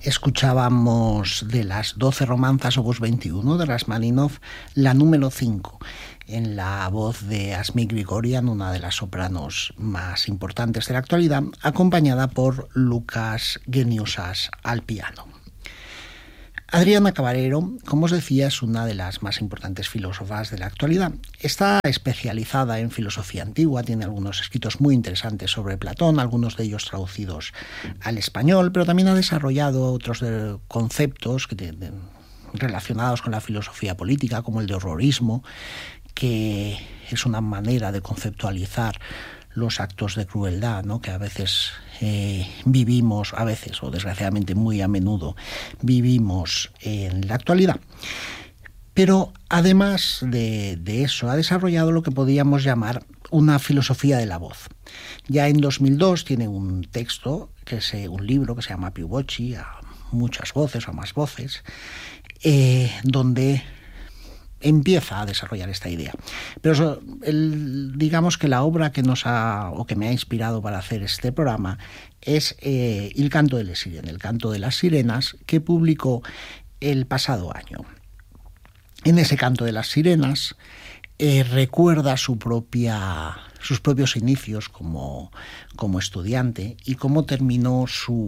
Escuchábamos de las 12 romanzas opus 21 de Rachmaninoff, la número 5, en la voz de Asmik Grigorian, una de las sopranos más importantes de la actualidad, acompañada por Lucas Geniusas al piano. Adriana Cabarero, como os decía, es una de las más importantes filósofas de la actualidad. Está especializada en filosofía antigua, tiene algunos escritos muy interesantes sobre Platón, algunos de ellos traducidos al español, pero también ha desarrollado otros conceptos relacionados con la filosofía política, como el de horrorismo, que es una manera de conceptualizar los actos de crueldad, ¿no?, que a veces vivimos, a veces o desgraciadamente muy a menudo vivimos en la actualidad. Pero además de eso, ha desarrollado lo que podríamos llamar una filosofía de la voz. Ya en 2002 tiene un texto, un libro que se llama Più Voci, a muchas voces o más voces, donde empieza a desarrollar esta idea. Pero digamos que la obra que me ha inspirado para hacer este programa es Il canto delle sirene, el canto de las sirenas, que publicó el pasado año. En ese canto de las sirenas recuerda sus propios inicios como estudiante y cómo terminó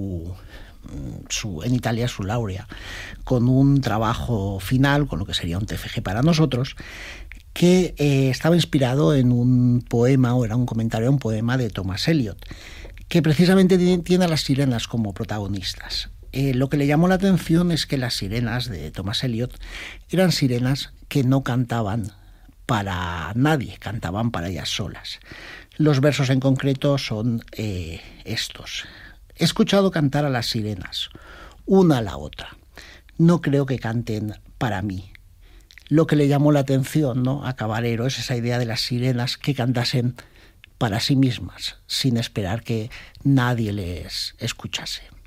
en Italia su laurea, con un trabajo final, con lo que sería un TFG para nosotros, que estaba inspirado en un poema, o era un comentario a un poema de Thomas Eliot, que precisamente tiene a las sirenas como protagonistas. Lo que le llamó la atención es que las sirenas de Thomas Eliot eran sirenas que no cantaban para nadie, cantaban para ellas solas. Los versos en concreto son estos: he escuchado cantar a las sirenas, una a la otra. No creo que canten para mí. Lo que le llamó la atención, ¿no?, a Cabarero es esa idea de las sirenas que cantasen para sí mismas, sin esperar que nadie les escuchase.